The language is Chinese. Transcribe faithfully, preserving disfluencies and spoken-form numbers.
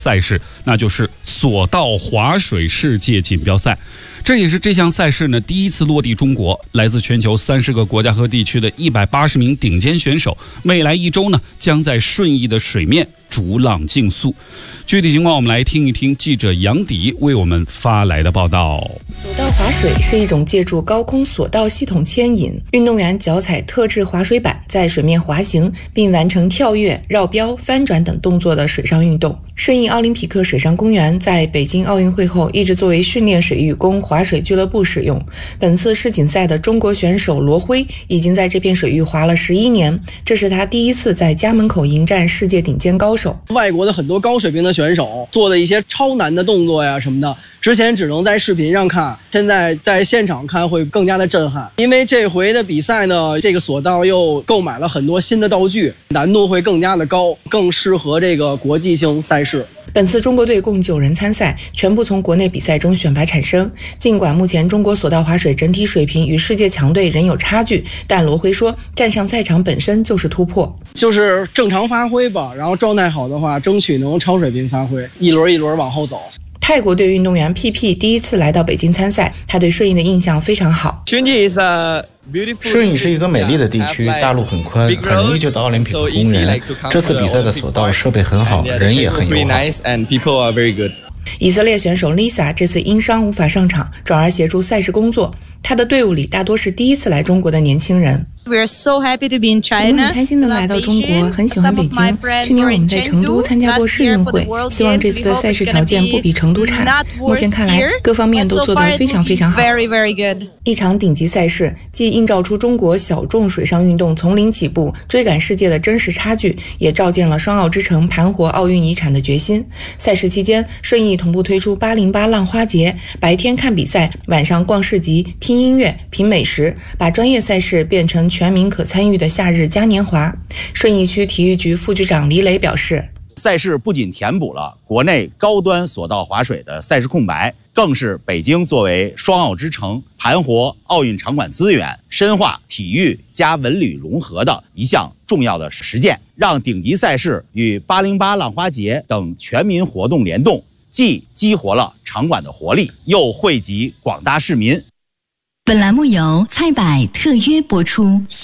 赛事，那就是索道滑水世界锦标赛。这也是这项赛事呢第一次落地中国，来自全球三十个国家和地区的一百八十名顶尖选手，未来一周呢将在顺义的水面逐浪竞速。具体情况我们来听一听记者杨迪为我们发来的报道。 索道滑水是一种借助高空索道系统牵引，运动员脚踩特制滑水板在水面滑行，并完成跳跃、绕标、翻转等动作的水上运动。顺义奥林匹克水上公园在北京奥运会后一直作为训练水域供滑水俱乐部使用。本次世锦赛的中国选手罗辉已经在这片水域滑了十一年，这是他第一次在家门口迎战世界顶尖高手。 外国的很多高水平的选手做的一些超难的动作呀什么的，之前只能在视频上看，现在在现场看会更加的震撼。因为这回的比赛呢，这个索道又购买了很多新的道具，难度会更加的高，更适合这个国际性赛事。 本次中国队共九人参赛，全部从国内比赛中选拔产生。尽管目前中国索道滑水整体水平与世界强队仍有差距，但罗辉说，站上赛场本身就是突破， 就是正常发挥吧，然后状态好的话，争取能超水平发挥，一轮一轮往后走。 泰国队运动员 P P 第一次来到北京参赛，他对顺义的印象非常好。 顺义是一个美丽的地区，大路很宽，很容易就到奥林匹克公园。这次比赛的索道设备很好，人也很友好。 以色列选手 Lisa 这次因伤无法上场，转而协助赛事工作。她的队伍里大多是第一次来中国的年轻人。 We are so happy to be in China. 我们很开心的来到中国，很喜欢北京。去年我们在成都参加过世运会，希望这次的赛事条件不比成都差。目前看来，各方面都做得非常非常好。 Very, very good. 一场顶级赛事，既映照出中国小众水上运动从零起步追赶世界的真实差距，也照见了双奥之城盘活奥运遗产的决心。赛事期间，顺义同步推出八零八浪花节，白天看比赛，晚上逛市集、听音乐、品美食，把专业赛事变成全民可参与的夏日嘉年华。顺义区体育局副局长李磊表示， 赛事不仅填补了国内高端索道滑水的赛事空白，更是北京作为双奥之城盘活奥运场馆资源，深化体育加文旅融合的一项重要的实践，让顶级赛事与八零八浪花节等全民活动联动，既激活了场馆的活力，又惠及广大市民。 本栏目由菜百特约播出。